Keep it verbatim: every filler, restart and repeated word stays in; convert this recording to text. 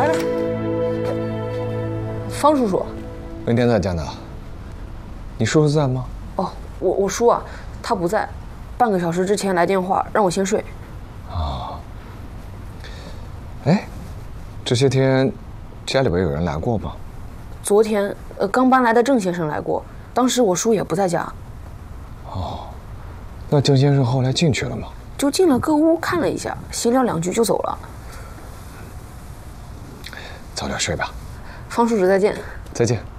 来来，方叔叔， 文天在家呢。你叔叔在吗？ 哦，我我叔啊，他不在，半个小时之前来电话让我先睡。 啊。哎，这些天家里边有人来过吗？ 昨天，呃，刚搬来的郑先生来过，当时我叔也不在家。 哦，那郑先生后来进去了吗？ 就进了个屋看了一下，闲聊两句就走了。 早点睡吧。 方叔叔再见。 再见。